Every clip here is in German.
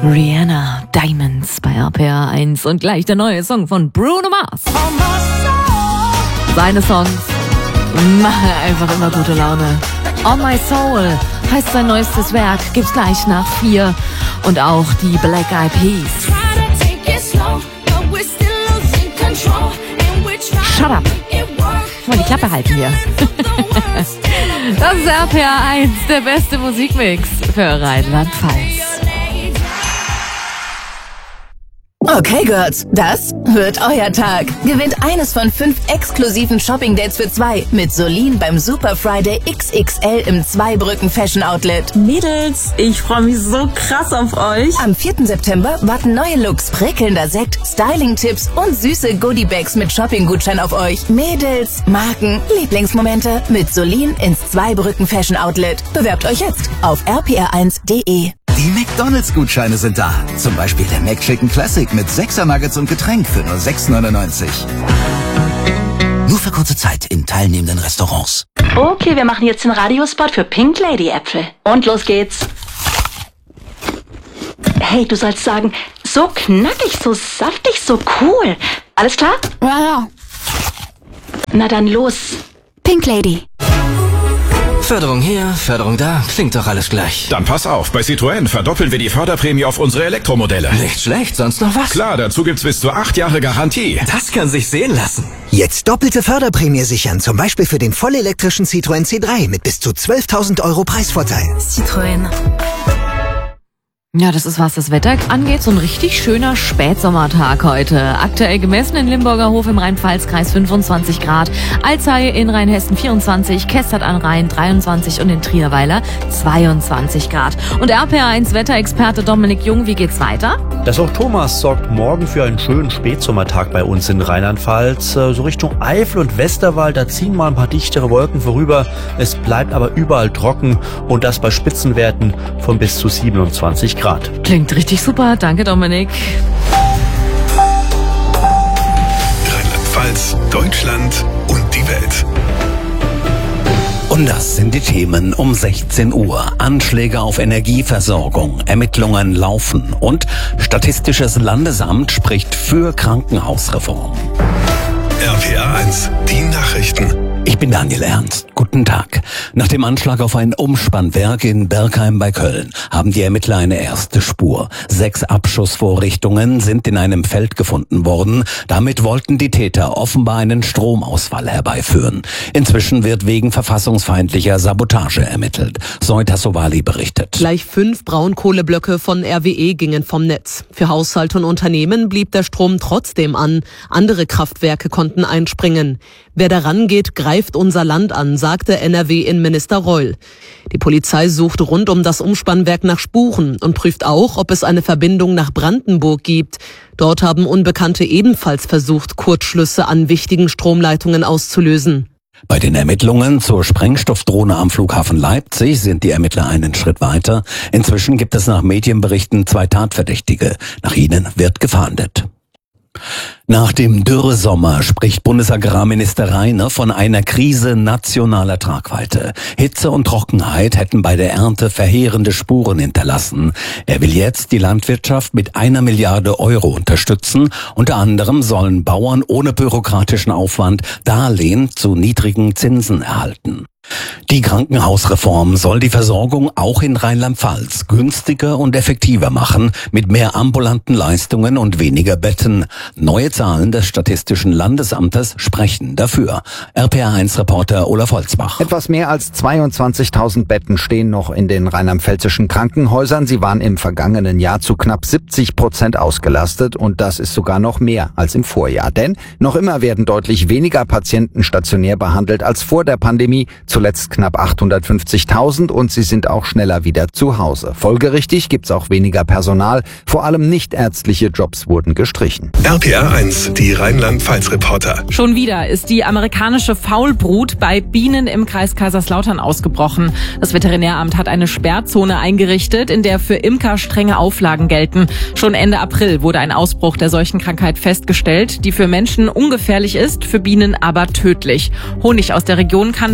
Rihanna, Diamonds bei RPR 1 und gleich der neue Song von Bruno Mars. Seine Songs machen einfach immer gute Laune. On My Soul heißt sein neuestes Werk, gibt's gleich nach 4 und auch die Black Eyed Peas. Shut up. Mal die Klappe halten hier. Das ist RPR 1, der beste Musikmix für Rheinland-Pfalz. Okay, Girls, das wird euer Tag. Gewinnt eines von 5 exklusiven Shopping-Dates für 2 mit Solin beim Super Friday XXL im Zweibrücken Fashion Outlet. Mädels, ich freue mich so krass auf euch. Am 4. September warten neue Looks, prickelnder Sekt, Styling-Tipps und süße Goodie-Bags mit Shopping-Gutschein auf euch. Mädels, Marken, Lieblingsmomente mit Solin ins Zweibrücken Fashion Outlet. Bewerbt euch jetzt auf rpr1.de. Die McDonalds-Gutscheine sind da. Zum Beispiel der McChicken Classic mit 6er Nuggets und Getränk für nur 6,99. Nur für kurze Zeit in teilnehmenden Restaurants. Okay, wir machen jetzt den Radiospot für Pink Lady Äpfel. Und los geht's. Hey, du sollst sagen, so knackig, so saftig, so cool. Alles klar? Ja. Na dann los. Pink Lady. Förderung hier, Förderung da, klingt doch alles gleich. Dann pass auf, bei Citroën verdoppeln wir die Förderprämie auf unsere Elektromodelle. Nicht schlecht, sonst noch was? Klar, dazu gibt's bis zu 8 Jahre Garantie. Das kann sich sehen lassen. Jetzt doppelte Förderprämie sichern, zum Beispiel für den vollelektrischen Citroën C3 mit bis zu 12.000 € Preisvorteil. Citroën. Ja, das ist, was das Wetter angeht, so ein richtig schöner Spätsommertag heute. Aktuell gemessen in Limburger Hof im Rhein-Pfalz-Kreis 25 Grad, Alzey in Rheinhessen 24, Kestert am Rhein 23 und in Trierweiler 22 Grad. Und RPR1-Wetterexperte Dominik Jung, wie geht's weiter? Das auch Thomas sorgt morgen für einen schönen Spätsommertag bei uns in Rheinland-Pfalz. So Richtung Eifel und Westerwald, da ziehen mal ein paar dichtere Wolken vorüber. Es bleibt aber überall trocken und das bei Spitzenwerten von bis zu 27 Grad. Klingt richtig super, danke Dominik. Rheinland-Pfalz, Deutschland und die Welt. Und das sind die Themen um 16 Uhr. Anschläge auf Energieversorgung, Ermittlungen laufen und Statistisches Landesamt spricht für Krankenhausreform. RPR 1, die Nachrichten. Ich bin Daniel Ernst. Guten Tag. Nach dem Anschlag auf ein Umspannwerk in Bergheim bei Köln haben die Ermittler eine erste Spur. 6 Abschussvorrichtungen sind in einem Feld gefunden worden. Damit wollten die Täter offenbar einen Stromausfall herbeiführen. Inzwischen wird wegen verfassungsfeindlicher Sabotage ermittelt. Zoe Tassovali berichtet. Gleich 5 Braunkohleblöcke von RWE gingen vom Netz. Für Haushalte und Unternehmen blieb der Strom trotzdem an. Andere Kraftwerke konnten einspringen. Wer daran geht, greift unser Land an, sagte NRW-Innenminister Reul. Die Polizei sucht rund um das Umspannwerk nach Spuren und prüft auch, ob es eine Verbindung nach Brandenburg gibt. Dort haben Unbekannte ebenfalls versucht, Kurzschlüsse an wichtigen Stromleitungen auszulösen. Bei den Ermittlungen zur Sprengstoffdrohne am Flughafen Leipzig sind die Ermittler einen Schritt weiter. Inzwischen gibt es nach Medienberichten 2 Tatverdächtige. Nach ihnen wird gefahndet. Nach dem Dürresommer spricht Bundesagrarminister Reiner von einer Krise nationaler Tragweite. Hitze und Trockenheit hätten bei der Ernte verheerende Spuren hinterlassen. Er will jetzt die Landwirtschaft mit 1 Milliarde € unterstützen. Unter anderem sollen Bauern ohne bürokratischen Aufwand Darlehen zu niedrigen Zinsen erhalten. Die Krankenhausreform soll die Versorgung auch in Rheinland-Pfalz günstiger und effektiver machen, mit mehr ambulanten Leistungen und weniger Betten. Neue Zahlen des Statistischen Landesamtes sprechen dafür. RPR1-Reporter Olaf Holzbach. Etwas mehr als 22.000 Betten stehen noch in den rheinland-pfälzischen Krankenhäusern. Sie waren im vergangenen Jahr zu knapp 70% ausgelastet und das ist sogar noch mehr als im Vorjahr. Denn noch immer werden deutlich weniger Patienten stationär behandelt als vor der Pandemie. Zuletzt knapp 850.000 und sie sind auch schneller wieder zu Hause. Folgerichtig gibt's auch weniger Personal. Vor allem nichtärztliche Jobs wurden gestrichen. RPR 1, die Rheinland-Pfalz-Reporter. Schon wieder ist die amerikanische Faulbrut bei Bienen im Kreis Kaiserslautern ausgebrochen. Das Veterinäramt hat eine Sperrzone eingerichtet, in der für Imker strenge Auflagen gelten. Schon Ende April wurde ein Ausbruch der Seuchenkrankheit festgestellt, die für Menschen ungefährlich ist, für Bienen aber tödlich. Honig aus der Region kann weiterhin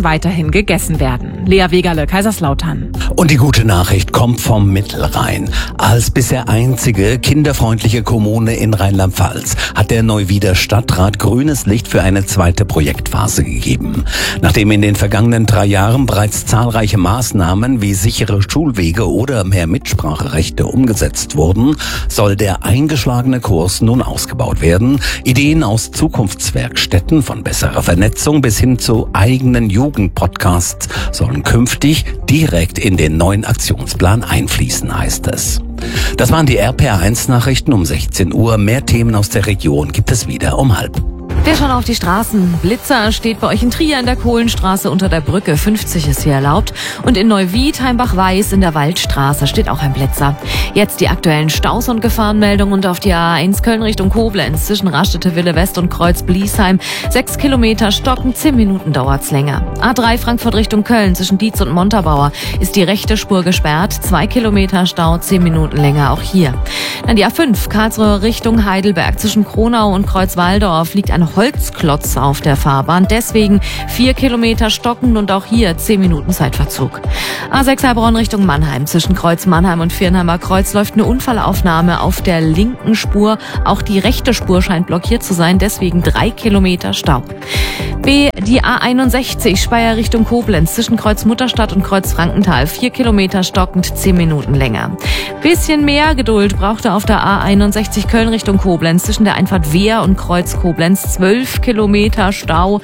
kann gegessen werden. Lea Wegerle, Kaiserslautern. Und die gute Nachricht kommt vom Mittelrhein. Als bisher einzige kinderfreundliche Kommune in Rheinland-Pfalz hat der Neuwieder Stadtrat grünes Licht für eine zweite Projektphase gegeben. Nachdem in den vergangenen 3 Jahren bereits zahlreiche Maßnahmen wie sichere Schulwege oder mehr Mitspracherechte umgesetzt wurden, soll der eingeschlagene Kurs nun ausgebaut werden. Ideen aus Zukunftswerkstätten von besserer Vernetzung bis hin zu eigenen Jugendpodcasts sollen künftig direkt in den neuen Aktionsplan einfließen, heißt es. Das waren die RPR1-Nachrichten um 16 Uhr. Mehr Themen aus der Region gibt es wieder um 12:30. Wer schon auf die Straßen? Blitzer steht bei euch in Trier in der Kohlenstraße unter der Brücke. 50 ist hier erlaubt. Und in Neuwied, Heimbach-Weiß in der Waldstraße steht auch ein Blitzer. Jetzt die aktuellen Staus- und Gefahrenmeldungen und auf die A1 Köln Richtung Koblenz zwischen Raststätte Wille West und Kreuz Bliesheim. 6 Kilometer stocken, 10 Minuten dauert's länger. A3 Frankfurt Richtung Köln zwischen Dietz und Montabaur ist die rechte Spur gesperrt. 2 Kilometer Stau, 10 Minuten länger auch hier. Dann die A5 Karlsruhe Richtung Heidelberg zwischen Kronau und Kreuzwaldorf liegt ein Holzklotz auf der Fahrbahn. Deswegen 4 Kilometer stockend und auch hier 10 Minuten Zeitverzug. A6 Heilbronn Richtung Mannheim. Zwischen Kreuz Mannheim und Viernheimer Kreuz läuft eine Unfallaufnahme auf der linken Spur. Auch die rechte Spur scheint blockiert zu sein. Deswegen 3 Kilometer Stau. B. Die A61 Speyer Richtung Koblenz. Zwischen Kreuz Mutterstadt und Kreuz Frankenthal. 4 Kilometer stockend, 10 Minuten länger. Bisschen mehr Geduld brauchte auf der A61 Köln Richtung Koblenz. Zwischen der Einfahrt Wehr und Kreuz Koblenz. 12 Kilometer Stau,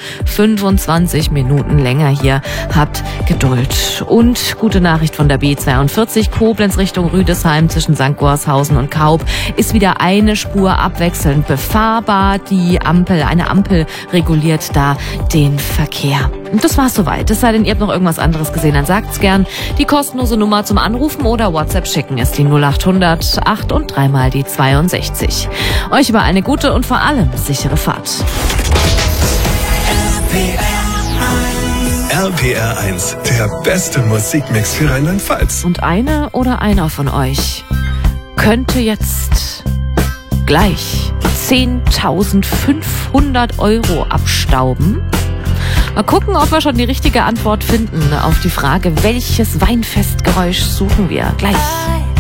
25 Minuten länger hier. Habt Geduld. Und gute Nachricht von der B42 Koblenz Richtung Rüdesheim zwischen St. Gorshausen und Kaub ist wieder eine Spur abwechselnd befahrbar. Eine Ampel reguliert da den Verkehr. Und das war's soweit. Es sei denn, ihr habt noch irgendwas anderes gesehen, dann sagt's gern. Die kostenlose Nummer zum Anrufen oder WhatsApp schicken ist die 0800 8 und 3 mal die 62. Euch über eine gute und vor allem sichere Fahrt. RPR1, der beste Musikmix für Rheinland-Pfalz. Und eine oder einer von euch könnte jetzt gleich 10.500 € abstauben. Mal gucken, ob wir schon die richtige Antwort finden auf die Frage, welches Weinfestgeräusch suchen wir gleich.